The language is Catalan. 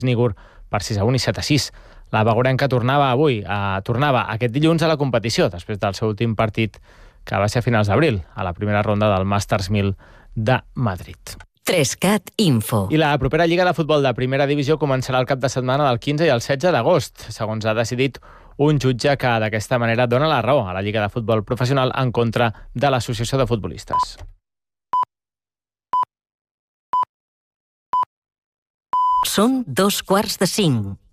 Nígur per 6-1 i 7-6. La Bagorenca tornava aquest dilluns a la competició, després del seu últim partit, que va ser a finals d'abril, a la primera ronda del Masters 1000 de Madrid. 3CAT Info. I la propera Lliga de Futbol de Primera Divisió començarà el cap de setmana del 15 i el 16 d'agost, segons ha decidit un jutge que d'aquesta manera dona la raó a la Lliga de Futbol Professional en contra de l'Associació de Futbolistes. Són 5:15.